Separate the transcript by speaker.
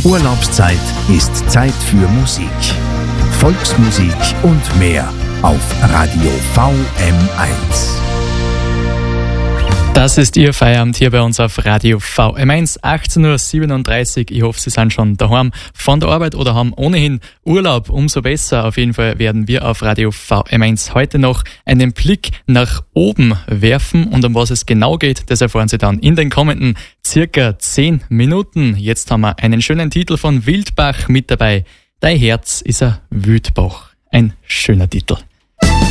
Speaker 1: Urlaubszeit ist Zeit für Musik. Volksmusik und mehr auf Radio VM1.
Speaker 2: Das ist Ihr Feierabend hier bei uns auf Radio VM1, 18.37 Uhr. Ich hoffe, Sie sind schon daheim von der Arbeit oder haben ohnehin Urlaub. Umso besser. Auf jeden Fall werden wir auf Radio VM1 heute noch einen Blick nach oben werfen. Und um was es genau geht, das erfahren Sie dann in den kommenden circa 10 Minuten. Jetzt haben wir einen schönen Titel von Wildbach mit dabei. Dein Herz ist ein Wildbach. Ein schöner Titel.